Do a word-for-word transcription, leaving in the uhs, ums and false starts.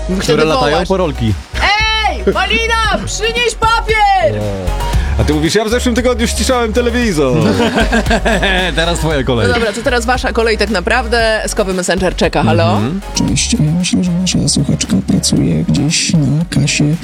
które latają po rolki. Ej, Malina, przynieś papier! A ty mówisz, ja w zeszłym tygodniu ściszałem telewizor. Teraz twoja kolej. No dobra, to teraz wasza kolej tak naprawdę. Skowy Messenger czeka, halo? Cześć, ja myślę, że nasza słuchaczka pracuje gdzieś na kasie